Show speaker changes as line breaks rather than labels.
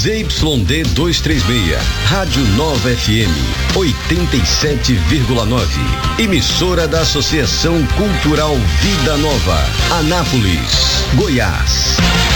ZYD 236, Rádio Nova FM 87,9. Emissora da Associação Cultural Vida Nova, Anápolis, Goiás.